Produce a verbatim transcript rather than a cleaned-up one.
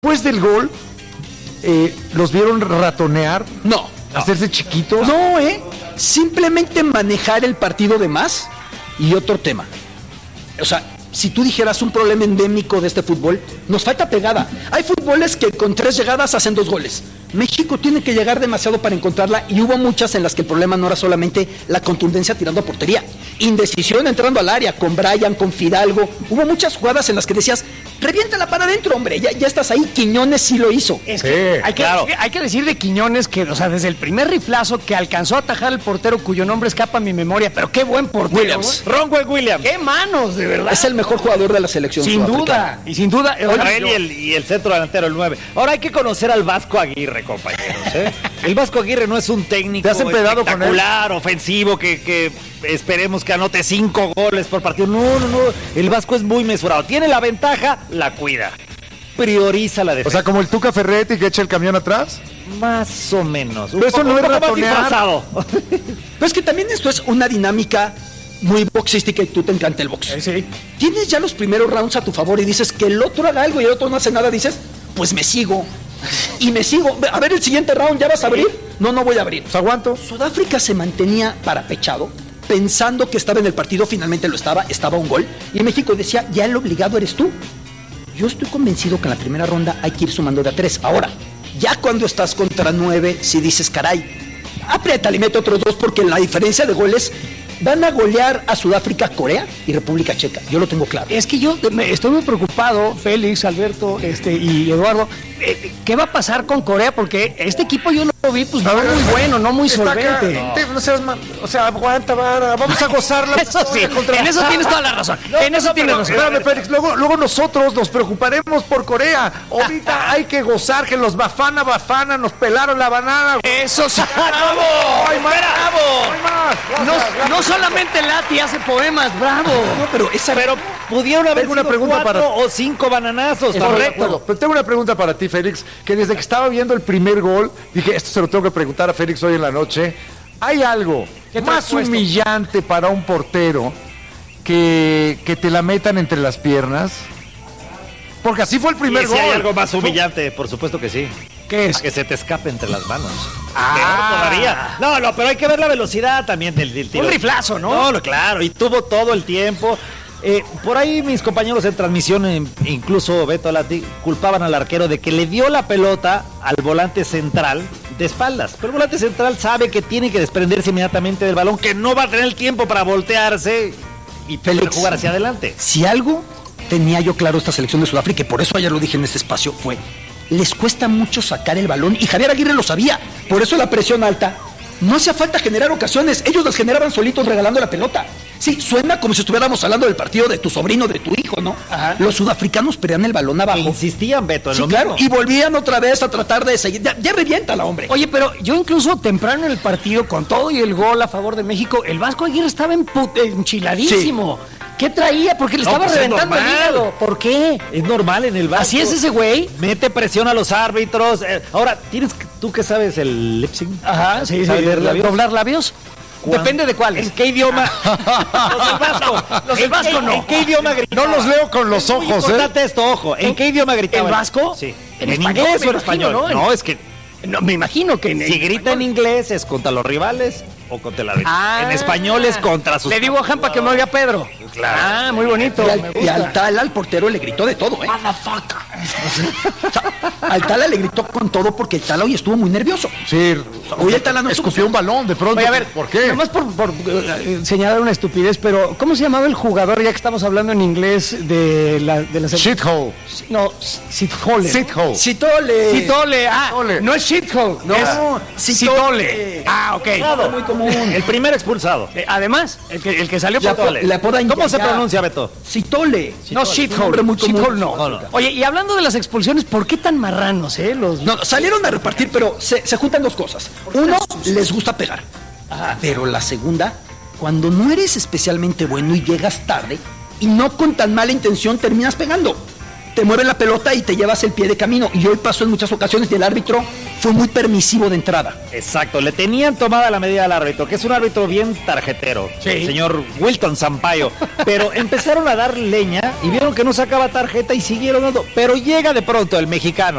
después del gol, eh, ¿los vieron ratonear? No. ¿Hacerse chiquitos? No, ¿eh? Simplemente manejar el partido de más y otro tema. O sea, si tú dijeras un problema endémico de este fútbol, nos falta pegada. Hay fútboles que con tres llegadas hacen dos goles. México tiene que llegar demasiado para encontrarla y hubo muchas en las que el problema no era solamente la contundencia tirando a portería. Indecisión entrando al área, con Brian, con Fidalgo. Hubo muchas jugadas en las que decías, reviéntala para adentro, hombre, ya, ya estás ahí. Quiñones sí lo hizo. Es que, Sí, hay, que claro. hay que decir de Quiñones que, o sea, desde el primer riflazo que alcanzó a atajar el portero cuyo nombre escapa a mi memoria, pero qué buen portero. Williams. Ronwen Williams. ¡Qué manos, de verdad! Es el mejor jugador de la selección Sin sudafricana. duda, y sin duda. Oye, él y el, y el centro delantero, el nueve. Ahora hay que conocer al Vasco Aguirre, compañeros. ¿eh? El Vasco Aguirre no es un técnico ¿Te has empedado espectacular, ofensivo, que, que esperemos que anote cinco goles por partido. No, no, no. El Vasco es muy mesurado. Tiene la ventaja, la cuida. Prioriza la defensa. O sea, como el Tuca Ferretti que echa el camión atrás. Más o menos. Un Pero eso poco- no es un poco más ratonear. disfrazado. Pero es que también esto es una dinámica muy boxística y tú te encanta el box. Eh, sí. Tienes ya los primeros rounds a tu favor y dices que el otro haga algo y el otro no hace nada, dices, pues me sigo. Y me sigo. A ver, el siguiente round, ¿ya vas a abrir? No, no voy a abrir. Pues aguanto. Sudáfrica se mantenía parapechado, pensando que estaba en el partido, finalmente lo estaba, estaba un gol. Y México decía, ya el obligado eres tú. Yo estoy convencido que en la primera ronda hay que ir sumando de a tres. Ahora, ya cuando estás contra nueve, si dices, caray, apriétale y mete otros dos, porque la diferencia de goles van a golear a Sudáfrica, Corea y República Checa. Yo lo tengo claro. Es que yo me estoy muy preocupado, Félix, Alberto, este y Eduardo. eh, ¿Qué va a pasar con Corea? Porque este equipo yo lo vi, pues no muy bueno, no muy Está acá. solvente. No. No seas mal- o sea, aguanta, vara. Vamos a gozarla. Eso sí, en eso tienes toda la razón. En eso tienes razón. Espérame, Félix, luego, luego nosotros nos preocuparemos por Corea. Ahorita hay que gozar que los Bafana Bafana nos pelaron la banana. Eso sí. ¡Bravo! ¡Ay, más! ¡Bravo! ¡Ay, más! No, no solamente Lati hace poemas, bravo. No, pero esa... Pero pudieron haber Tengo una sido pregunta cuatro para- o cinco bananazos. Estoy de acuerdo. Correcto. Pero tengo una pregunta para ti, Félix, que desde que estaba viendo el primer gol, dije, esto se lo tengo que preguntar a Félix hoy en la noche. ¿Hay algo ¿Qué te más has puesto? humillante para un portero que, que te la metan entre las piernas? Porque así fue el primer Y si gol. hay algo más humillante, por supuesto que sí. ¿Qué es? Que se te escape entre las manos. Ah. Peor todavía. No, no, pero hay que ver la velocidad también del, del tiro. Un riflazo, ¿no? No, no, claro, y tuvo todo el tiempo. Eh, por ahí mis compañeros en transmisión, eh, incluso Beto Lati, culpaban al arquero de que le dio la pelota al volante central de espaldas. Pero el volante central sabe que tiene que desprenderse inmediatamente del balón, que no va a tener el tiempo para voltearse y poder Félix, jugar hacia adelante. Si algo tenía yo claro esta selección de Sudáfrica, y por eso ayer lo dije en este espacio, fue, les cuesta mucho sacar el balón, y Javier Aguirre lo sabía, por eso la presión alta. No hacía falta generar ocasiones, ellos las generaban solitos regalando la pelota. Sí, suena como si estuviéramos hablando del partido de tu sobrino, de tu hijo, ¿no? Ajá. Los sudafricanos pelean el balón E abajo. insistían, Beto, en Sí, lo claro, mismo. y volvían otra vez a tratar de seguir. Ya, ya reviéntala, hombre. Oye, pero yo incluso temprano en el partido, con todo y el gol a favor de México, el Vasco Aguirre estaba empu- enchiladísimo. ¿Qué traía? Porque le No, estaba pues es reventando el normal. hígado. ¿Por qué? Es normal en el Vasco. Así es ese güey. Mete presión a los árbitros. Eh, ahora, tienes que- tú que sabes el lip sync. Ajá, sí, sí. ¿Sabes leer labios? ¿Doblar labios? ¿Cuán- Depende de cuáles. ¿En qué idioma? Los del Vasco. Los del ¿En Vasco qué- no. ¿En qué idioma gritaba? No los leo con los Es muy ojos, ¿eh? importante esto, ojo. ¿En, ¿En- qué idioma gritaba? el vasco? Sí. En ¿En, español, inglés me o en imagino, español? ¿no? En- No, es que No, me imagino que en si grita en inglés es contra los rivales o contra la Ah. En español es contra sus... Le digo a Jampa que me oiga Pedro. Claro. Ah, muy bonito. Y me al, gusta. y al Tala, al portero, le gritó de todo, ¿eh? O sea, al Tala le gritó con todo porque el Tala hoy estuvo muy nervioso. Sí, Hoy el Tala no escupió un balón de pronto. Oye, a ver, ¿por qué? Nomás por, por eh, señalar una estupidez, pero ¿cómo se llamaba el jugador, ya que estamos hablando en inglés, de la... De la Shithole. No, Sithole. Shithole. Citole. Citole, ah, Citole. no es shithole, No, es Citole. Citole. Ah, ok. Es muy común. El primer expulsado. Eh, además, el que, el que salió Le por apo- le apodan ¿Cómo se Yaya. pronuncia, Beto? Citole. No, Un shithole. nombre muy común. Shithole no. No, no. Oye, y hablando de las expulsiones, ¿por qué tan marranos, eh? Los... No, salieron a repartir, pero se, se juntan dos cosas. Uno, les gusta pegar. Pero la segunda, cuando no eres especialmente bueno y llegas tarde, y no con tan mala intención terminas pegando. te mueven la pelota y te llevas el pie de camino. Y hoy pasó en muchas ocasiones y el árbitro fue muy permisivo de entrada. Exacto, le tenían tomada la medida al árbitro, que es un árbitro bien tarjetero, Sí. el señor Wilton Sampaio. Pero empezaron a dar leña y vieron que no sacaba tarjeta y siguieron dando. Pero llega de pronto el mexicano,